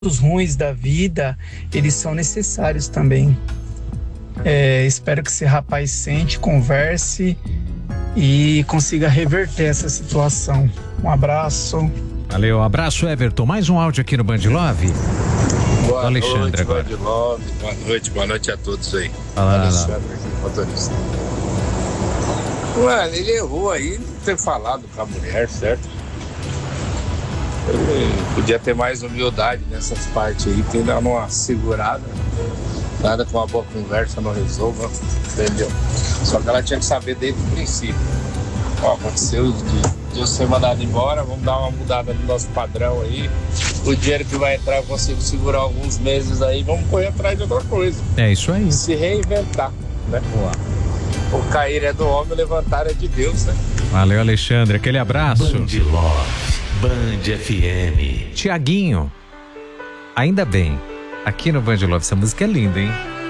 Os ruins da vida, eles são necessários também. Espero que esse rapaz sente, converse e consiga reverter essa situação. Um abraço. Valeu, abraço, Everton. Mais um áudio aqui no Band Love. Boa Alexandre noite, agora. Band Love. Boa noite a todos aí. Fala, Alexandre aqui, motorista. Mano, ele errou aí de ter falado com a mulher, certo? Ele podia ter mais humildade nessas partes aí, tem que dar uma segurada. Nada com uma boa conversa não resolva, entendeu? Só que ela tinha que saber desde o princípio. Ó, aconteceu de eu ser mandado embora, vamos dar uma mudada no nosso padrão aí. O dinheiro que vai entrar eu consigo segurar alguns meses aí, vamos correr atrás de outra coisa. É isso aí. Se reinventar, né? Boa. O cair é do homem, o levantar é de Deus, né? Valeu, Alexandre. Aquele abraço. Band Love, Band FM. Tiaguinho. Ainda bem. Aqui no Band Love, essa música é linda, hein?